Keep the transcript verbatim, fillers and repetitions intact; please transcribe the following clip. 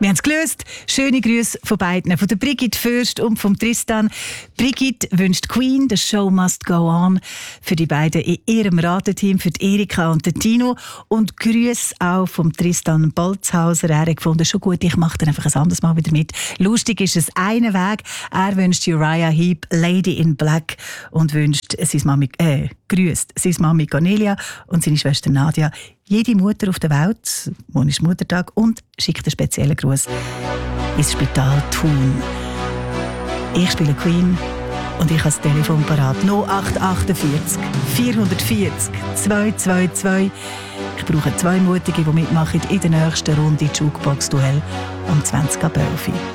Wir haben es gelöst. Schöne Grüße von beiden, von der Brigitte Fürst und vom Tristan. Brigitte wünscht Queen, «The Show Must Go On» für die beiden in ihrem Rateteam, für die Erika und den Tino. Und Grüße auch vom Tristan Bolzhauser. Er hat gefunden, schon gut, ich mache dann einfach ein anderes Mal wieder mit. Lustig ist es einen Weg. Er wünscht Uriah Heep «Lady in Black» und wünscht seine Mami, äh, grüßt seine Mami Cornelia und seine Schwester Nadia. Jede Mutter auf der Welt, morgen ist Muttertag, und schickt einen speziellen Gruß ins Spital Thun. Ich spiele Queen und ich habe das Telefon parat. null acht acht vier vier vier vier zwei zwei zwei. Ich brauche zwei Mutige, die mitmachen in der nächsten Runde Jukebox-Duell um zwanzig ab elf.